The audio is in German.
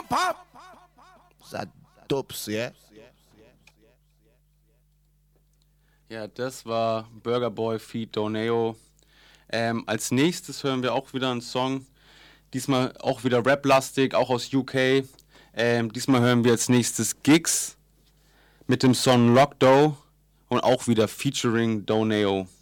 That dubs, yeah? Ja, das war Burger Boy feat. Doneo. Als nächstes hören wir auch wieder einen Song. Diesmal auch wieder Rap-lastig, auch aus UK. Diesmal hören wir als nächstes Gigs mit dem Song Lockdown und auch wieder featuring Doneo.